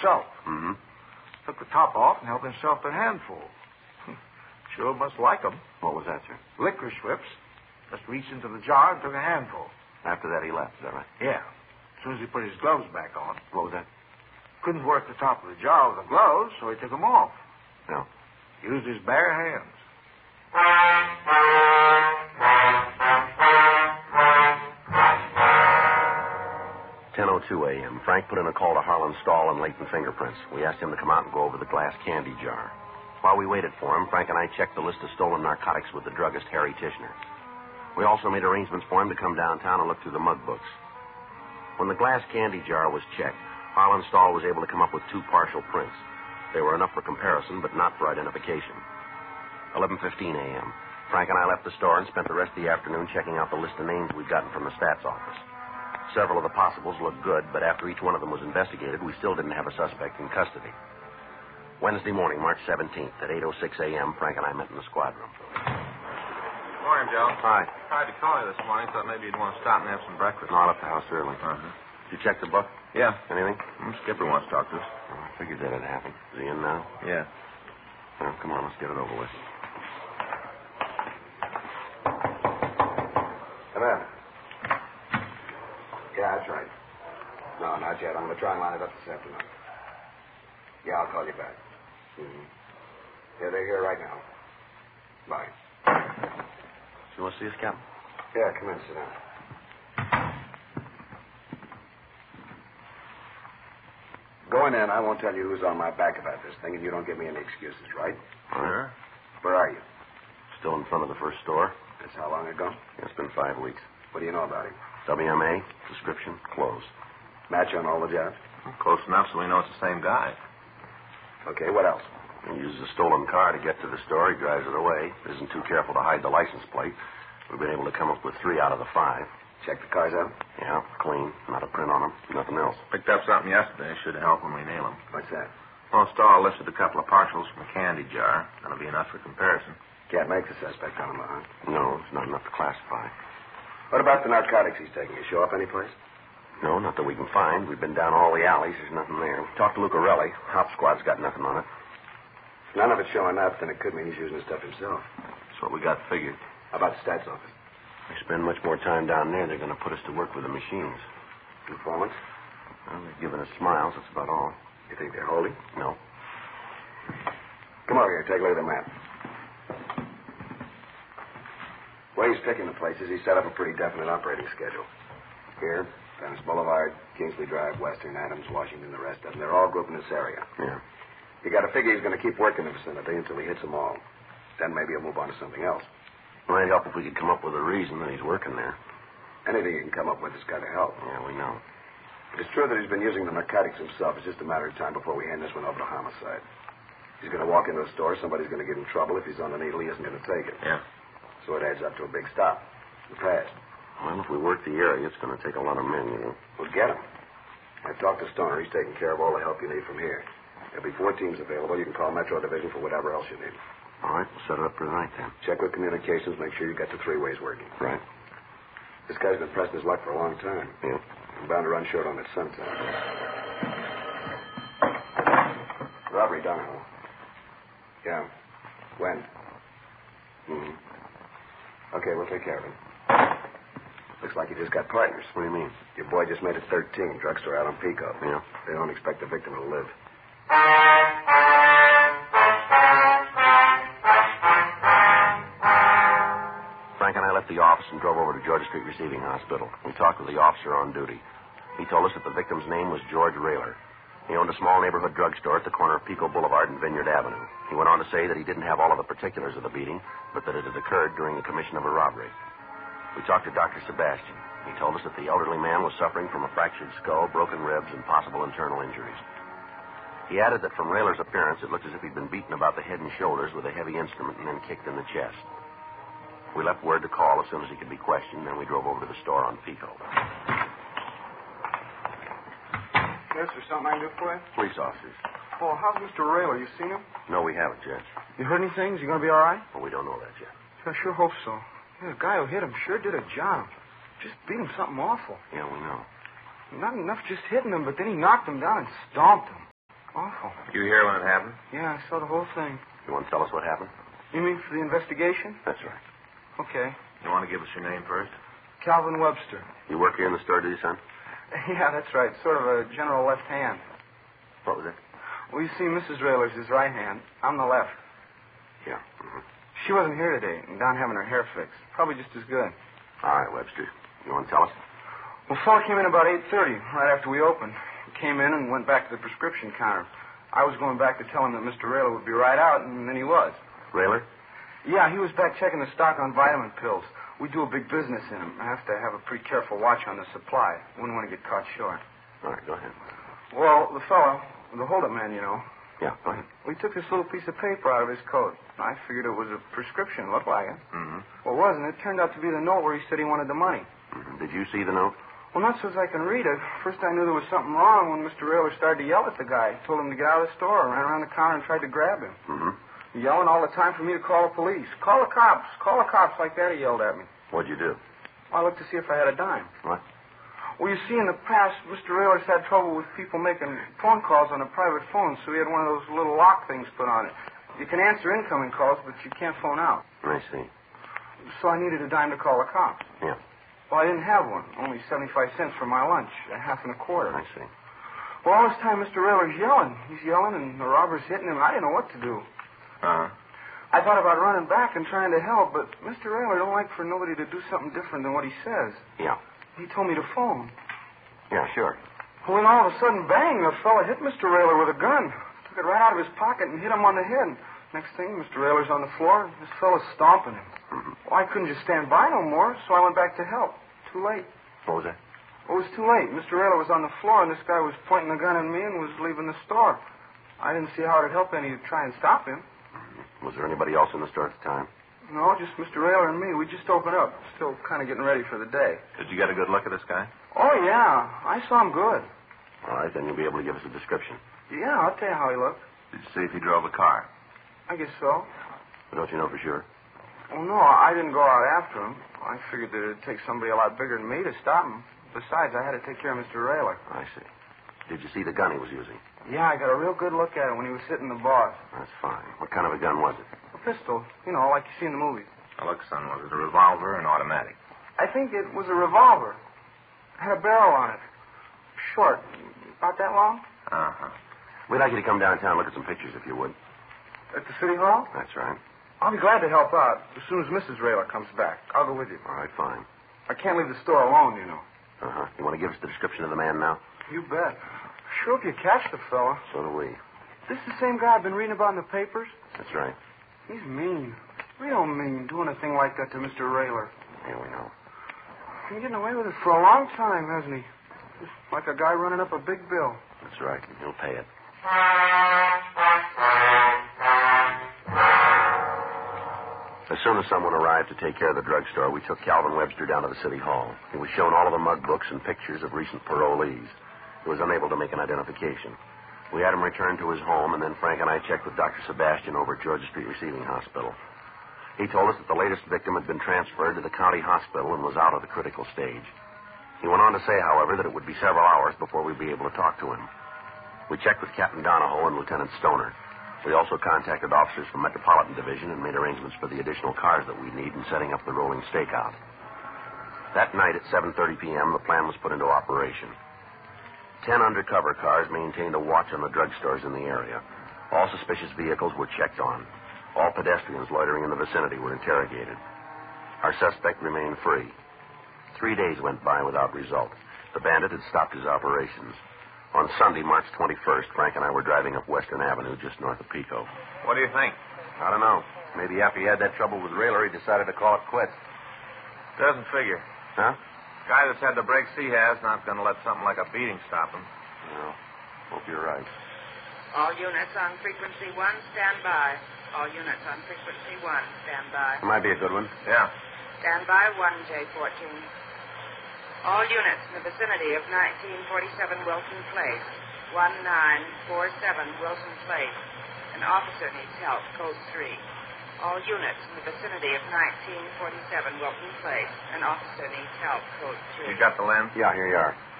himself. Mm-hmm. Took the top off and helped himself to a handful. Sure must like 'em. What was that, sir? Licorice whips. Just reached into the jar and took a handful. After that, he left. Is that right? Yeah. As soon as he put his gloves back on. What was that? Couldn't work the top of the jar with the gloves, so he took them off. No. Used his bare hands. 10:02 a.m. Frank put in a call to Harlan Stahl and Leighton Fingerprints. We asked him to come out and go over the glass candy jar. While we waited for him, Frank and I checked the list of stolen narcotics with the druggist, Harry Tishner. We also made arrangements for him to come downtown and look through the mug books. When the glass candy jar was checked, Harlan Stahl was able to come up with 2 partial prints. They were enough for comparison, but not for identification. 11:15 a.m. Frank and I left the store and spent the rest of the afternoon checking out the list of names we'd gotten from the stats office. Several of the possibles looked good, but after each one of them was investigated, we still didn't have a suspect in custody. Wednesday morning, March 17th, at 8:06 a.m., Frank and I met in the squad room. Morning, Joe. Hi. Tried to call you this morning. Thought maybe you'd want to stop and have some breakfast. Not at the house early. Uh-huh. Did you check the book? Yeah. Anything? Skipper wants to talk to us. Oh, I figured that had happened. Is he in now? Yeah. Well, come on, let's get it over with. Come in. Yeah, that's right. No, not yet. I'm going to try and line it up this afternoon. Yeah, I'll call you back. Mm-hmm. Yeah, they're here right now. Bye. You want to see us, Captain? Yeah, come in, sit down. Going in, I won't tell you who's on my back about this thing, and you don't give me any excuses, right? Sure. Where are you? Still in front of the first store. That's how long ago? It's been 5 weeks. What do you know about him? WMA, description, closed. Match on all the jobs? Close enough so we know it's the same guy. Okay, what else? He uses a stolen car to get to the store. He drives it away. Isn't too careful to hide the license plate. We've been able to come up with 3 out of the 5. Check the cars out? Yeah, clean. Not a print on them. Nothing else. Picked up something yesterday. Should help when we nail him. What's that? Well, Stahl listed a couple of partials from a candy jar. That'll be enough for comparison. Can't make the suspect on him, huh? No, it's not enough to classify. What about the narcotics he's taking? You show up anyplace? No, not that we can find. We've been down all the alleys. There's nothing there. Talked to Lucarelli. Hop squad's got nothing on it. If none of it's showing up, then it could mean he's using the stuff himself. That's what we got figured. How about the stats office? If we spend much more time down there, they're going to put us to work with the machines. Informants? Well, they've given us smiles. That's about all. You think they're holding? No. Come over here. Take a look at the map. The way he's picking the places, he's set up a pretty definite operating schedule. Here, Venice Boulevard, Kingsley Drive, Western, Adams, Washington, the rest of them. They're all grouped in this area. Yeah. You got to figure he's going to keep working the vicinity until he hits them all. Then maybe he'll move on to something else. It might help if we could come up with a reason that he's working there. Anything you can come up with has got to help. Yeah, we know. If it's true that he's been using the narcotics himself, it's just a matter of time before we hand this one over to homicide. He's going to walk into a store, somebody's going to give him trouble. If he's on the needle, he isn't going to take it. Yeah. So it adds up to a big stop. The past. Well, if we work the area, it's going to take a lot of men, you know. We'll get him. I've talked to Stoner. He's taking care of all the help you need from here. There'll be 4 teams available. You can call Metro Division for whatever else you need. All right, we'll set it up for tonight, then. Check with communications. Make sure you got the 3 ways working. Right. This guy's been pressing his luck for a long time. Yeah. I'm bound to run short on it sometime. Robbery, Donahoe. Yeah. When? Mm-hmm. Okay, we'll take care of him. Looks like you just got partners. What do you mean? Your boy just made it 13. Drugstore out on Pico. Yeah. They don't expect the victim to live. Frank and I left the office and drove over to Georgia Street Receiving Hospital. We talked with the officer on duty. He told us that the victim's name was George Rayler. He owned a small neighborhood drugstore at the corner of Pico Boulevard and Vineyard Avenue. He went on to say that he didn't have all of the particulars of the beating, but that it had occurred during the commission of a robbery. We talked to Dr. Sebastian. He told us that the elderly man was suffering from a fractured skull, broken ribs, and possible internal injuries. He added that from Rayler's appearance, it looked as if he'd been beaten about the head and shoulders with a heavy instrument and then kicked in the chest. We left word to call as soon as he could be questioned, then we drove over to the store on Pico. Yes, there's something I can do for you? Police officers. Oh, how's Mr. Rayler? You seen him? No, we haven't, Judge. You heard anything? Is he going to be all right? Well, we don't know that yet. I sure hope so. Yeah, the guy who hit him sure did a job. Just beat him something awful. Yeah, we know. Not enough just hitting him, but then he knocked him down and stomped him. Awful. You here when it happened? Yeah, I saw the whole thing. You want to tell us what happened? You mean for the investigation? That's right. Okay. You want to give us your name first? Calvin Webster. You work here in the store, do you, son? Yeah, that's right. Sort of a general left hand. What was it? Well, you see, Mrs. Rayler's his right hand. I'm the left. Yeah. Mm-hmm. She wasn't here today, and down having her hair fixed. Probably just as good. All right, Webster. You want to tell us? Well, fellow came in about 8:30, right after we opened. He came in and went back to the prescription counter. I was going back to tell him that Mr. Rayler would be right out, and then he was. Rayler? Yeah, he was back checking the stock on vitamin pills. We do a big business in them. I have to have a pretty careful watch on the supply. Wouldn't want to get caught short. All right, go ahead. Well, the fellow, the holdup man, you know, Yeah, go ahead. we took this little piece of paper out of his coat. I figured it was a prescription. Looked like it. Mm-hmm. Well, it wasn't. It turned out to be the note where he said he wanted the money. Mm-hmm. Did you see the note? Well, not so as I can read it. First, I knew there was something wrong when Mr. Rayler started to yell at the guy. Told him to get out of the store, ran around the counter and tried to grab him. Mm-hmm. Yelling all the time for me to call the police. Call the cops. Call the cops, like that, he yelled at me. What'd you do? I looked to see if I had a dime. What? Well, you see, in the past, Mr. Rayler's had trouble with people making phone calls on a private phone, so he had one of those little lock things put on it. You can answer incoming calls, but you can't phone out. I see. So I needed a dime to call the cops. Yeah, Well, I didn't have one. Only 75 cents for my lunch, a half and a quarter. I see. Well, all this time, Mr. Rayler's yelling. He's yelling, and the robber's hitting him. I didn't know what to do. Uh-huh. I thought about running back and trying to help, but Mr. Rayler don't like for nobody to do something different than what he says. Yeah. He told me to phone. Yeah, sure. Well, then all of a sudden, bang, the fella hit Mr. Rayler with a gun. Took it right out of his pocket and hit him on the head. Next thing, Mr. Rayler's on the floor, and this fella's stomping him. Mm-hmm. Well, I couldn't just stand by no more, so I went back to help. Too late. What was that? Well, it was too late. Mr. Rayler was on the floor, and this guy was pointing the gun at me and was leaving the store. I didn't see how it'd help any to try and stop him. Was there anybody else in the store at the time? No, just Mr. Rayler and me. We just opened up. Still kind of getting ready for the day. Did you get a good look at this guy? Oh, yeah. I saw him good. All right, then you'll be able to give us a description. Yeah, I'll tell you how he looked. Did you see if he drove a car? I guess so. But don't you know for sure? Oh, no, I didn't go out after him. I figured that it'd take somebody a lot bigger than me to stop him. Besides, I had to take care of Mr. Rayler. I see. Did you see the gun he was using? Yeah, I got a real good look at it when he was hitting the boss. That's fine. What kind of a gun was it? A pistol, you know, like you see in the movies. Now, look, son, was it a revolver or an automatic? I think it was a revolver. It had a barrel on it. Short. About that long? Uh-huh. We'd like you to come downtown and look at some pictures, if you would. At the city hall? That's right. I'll be glad to help out as soon as Mrs. Rayler comes back. I'll go with you. All right, fine. I can't leave the store alone, you know. Uh-huh. You want to give us the description of the man now? You bet. Sure hope you catch the fella. So do we. This the same guy I've been reading about in the papers? That's right. He's mean. Real mean, doing a thing like that to Mr. Rayler. Yeah, we know. Been getting away with it for a long time, hasn't he? Just like a guy running up a big bill. That's right. And he'll pay it. As soon as someone arrived to take care of the drugstore, we took Calvin Webster down to the city hall. He was shown all of the mug books and pictures of recent parolees. He was unable to make an identification. We had him returned to his home, and then Frank and I checked with Dr. Sebastian over at Georgia Street Receiving Hospital. He told us that the latest victim had been transferred to the county hospital and was out of the critical stage. He went on to say, however, that it would be several hours before we'd be able to talk to him. We checked with Captain Donahoe and Lieutenant Stoner. We also contacted officers from Metropolitan Division and made arrangements for the additional cars that we need in setting up the rolling stakeout. That night at 7:30 p.m., the plan was put into operation. 10 undercover cars maintained a watch on the drugstores in the area. All suspicious vehicles were checked on. All pedestrians loitering in the vicinity were interrogated. Our suspect remained free. 3 days went by without result. The bandit had stopped his operations. On Sunday, March 21st, Frank and I were driving up Western Avenue just north of Pico. What do you think? I don't know. Maybe after he had that trouble with Rayler, he decided to call it quits. Doesn't figure. Huh? Guy that's had the breaks he has not going to let something like a beating stop him. Well, hope you're right. All units on frequency 1, stand by. All units on frequency 1, stand by. It might be a good one. Yeah. Stand by 1J14. All units in the vicinity of 1947 Wilson Place. 1947 Wilson Place. An officer needs help, code 3. All units in the vicinity of 1947 Wilson Place. An officer needs help, code 3. You got the lens? Yeah, here you are.